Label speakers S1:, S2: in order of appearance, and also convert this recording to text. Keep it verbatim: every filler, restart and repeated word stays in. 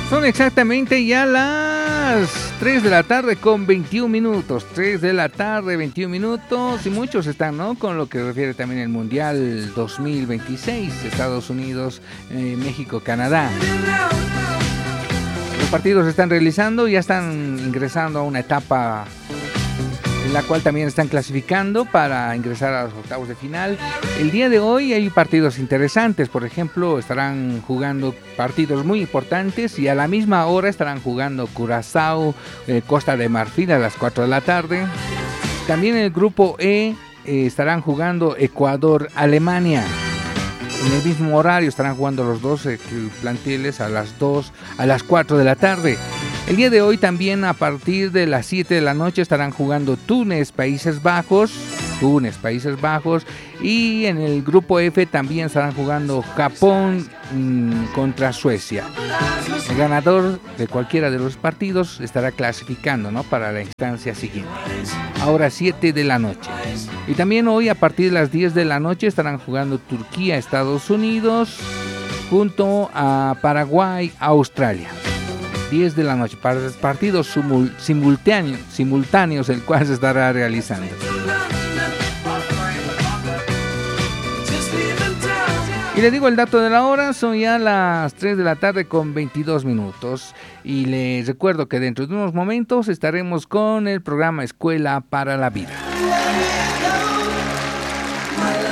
S1: Son exactamente ya las tres de la tarde con veintiún minutos. tres de la tarde, veintiún minutos. Y muchos están, ¿no? Con lo que refiere también el Mundial dos mil veintiséis. Estados Unidos, eh, México, Canadá. Los partidos se están realizando y ya están ingresando a una etapa en la cual también están clasificando para ingresar a los octavos de final. El día de hoy hay partidos interesantes, por ejemplo, estarán jugando partidos muy importantes y a la misma hora estarán jugando Curazao, eh, Costa de Marfil a las cuatro de la tarde. También en el grupo E eh, estarán jugando Ecuador, Alemania. En el mismo horario estarán jugando los dos eh, planteles a las dos, a las cuatro de la tarde. El día de hoy también a partir de las siete de la noche estarán jugando Túnez, Países Bajos, Túnez, Países Bajos, y en el grupo F también estarán jugando Japón mmm, contra Suecia. El ganador de cualquiera de los partidos estará clasificando, ¿no?, para la instancia siguiente. Ahora siete de la noche. Y también hoy a partir de las diez de la noche estarán jugando Turquía, Estados Unidos, junto a Paraguay, Australia. diez de la noche, para partidos simul- simultáneos, simultáneos, el cual se estará realizando. Y le digo el dato de la hora, son ya las tres de la tarde con veintidós minutos. Y les recuerdo que dentro de unos momentos estaremos con el programa Escuela para la Vida.